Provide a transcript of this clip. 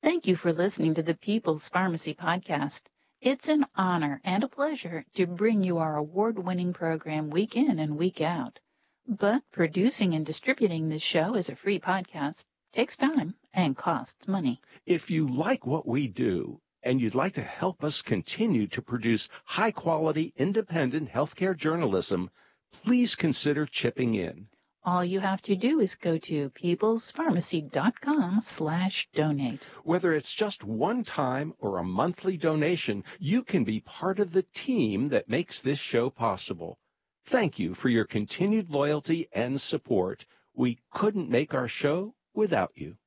Thank you for listening to the People's Pharmacy Podcast. It's an honor and a pleasure to bring you our award-winning program week in and week out. But producing and distributing this show as a free podcast takes time and costs money. If you like what we do and you'd like to help us continue to produce high-quality, independent healthcare journalism, please consider chipping in. All you have to do is go to peoplespharmacy.com/donate. Whether it's just one time or a monthly donation, you can be part of the team that makes this show possible. Thank you for your continued loyalty and support. We couldn't make our show without you.